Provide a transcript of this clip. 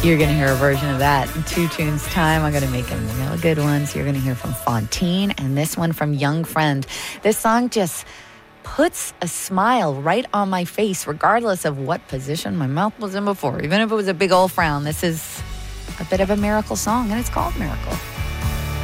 You're going to hear a version of that in 2 tunes time. I'm going to make them real good ones. You're going to hear from Fontaine and this one from Young Friend. This song just puts a smile right on my face, regardless of what position my mouth was in before. Even if it was a big old frown, this is a bit of a miracle song, and it's called Miracle.